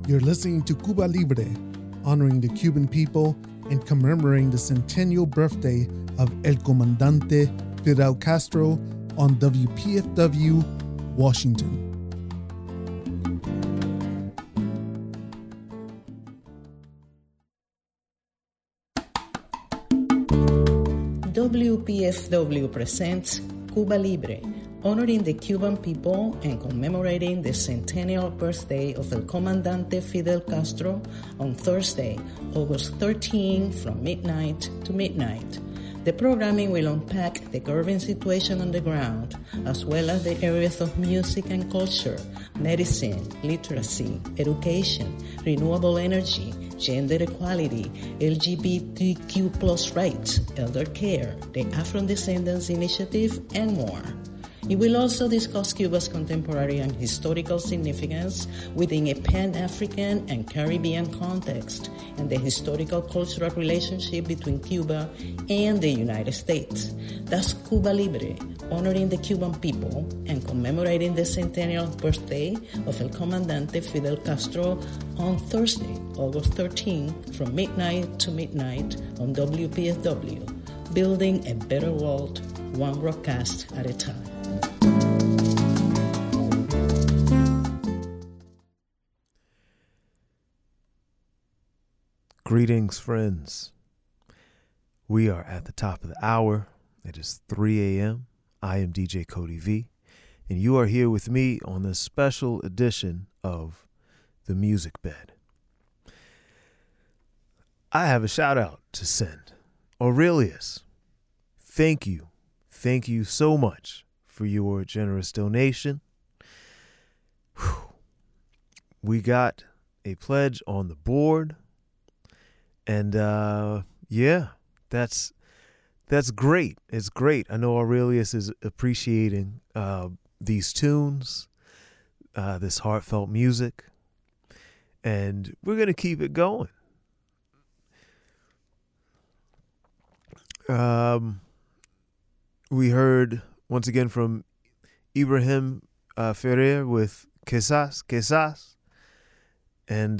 You're listening to Cuba Libre, honoring the Cuban people and commemorating the centennial birthday of El Comandante Fidel Castro on WPFW, Washington. WPFW presents Cuba Libre, honoring the Cuban people and commemorating the centennial birthday of El Comandante Fidel Castro on Thursday, August 13 from midnight to midnight. The programming will unpack the current situation on the ground, as well as the areas of music and culture, medicine, literacy, education, renewable energy, gender equality, LGBTQ plus rights, elder care, the Afro-Descendants Initiative, and more. It will also discuss Cuba's contemporary and historical significance within a Pan-African and Caribbean context and the historical cultural relationship between Cuba and the United States. That's Cuba Libre, honoring the Cuban people and commemorating the centennial birthday of El Comandante Fidel Castro on Thursday, August 13, from midnight to midnight on WPFW, building a better world, one broadcast at a time. Greetings, friends. We are at the top of the hour. It is 3 a.m. I am DJ Cody V, and you are here with me on this special edition of The Music Bed. I have a shout out to send. Aurelius, thank you. Thank you so much for your generous donation. Whew. We got a pledge on the board. And yeah, that's great. It's great. I know Aurelius is appreciating these tunes, this heartfelt music, and we're gonna keep it going. We heard once again from Ibrahim Ferrer with Quizás, and